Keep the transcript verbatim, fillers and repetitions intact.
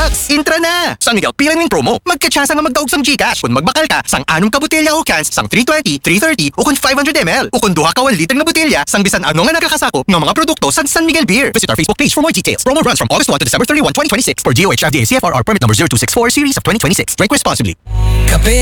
bucks! Intra na! San Miguel Pyramid promo. Magkachasa nga magdaog sang Gcash. Kung magbakal ka, sang anong ka botelya o cans, sang three twenty, three thirty, o kung five hundred milliliters. O kung duha ka one liter na botelya, sang bisan ano nga nakakasakop ng mga produkto sang San Miguel Beer. Visit our Facebook page for more details. Promo runs from August first to December thirty-first, twenty twenty-six for D O H F D A C F R R permit number zero two six four series of twenty twenty-six. Drink responsibly. Kape